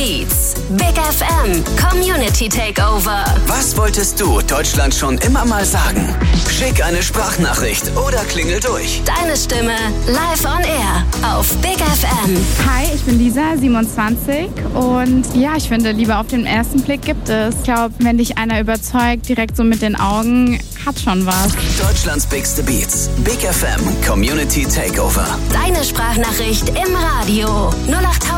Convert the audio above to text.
Beats. Big FM Community Takeover. Was wolltest du Deutschland schon immer mal sagen? Schick eine Sprachnachricht oder klingel durch. Deine Stimme live on air auf Big FM. Hi, ich bin Lisa, 27 und ja, ich finde, Liebe auf den ersten Blick gibt es. Ich glaube, wenn dich einer überzeugt, direkt so mit den Augen, hat schon was. Deutschlands bigste Beats. Big FM Community Takeover. Deine Sprachnachricht im Radio 08